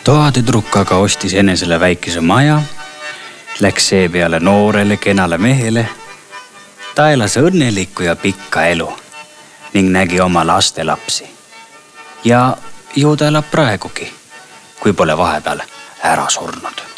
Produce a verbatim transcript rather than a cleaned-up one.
Toa tüdruk aga ostis enesele väikese maja, läks seepeale noorele kenale mehele. Ta elas õnnelikku ja pikka elu ning nägi oma laste lapsi. Ja ju ta elab praegugi, kui pole vahepeal ära surnud.